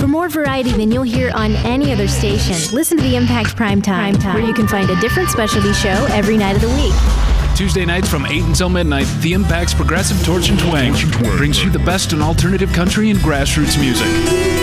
For more variety than you'll hear on any other station, listen to the Impact Primetime, where you can find a different specialty show every night of the week. Tuesday nights from 8 until midnight, The Impact's Progressive Torch and Twang brings you the best in alternative country and grassroots music.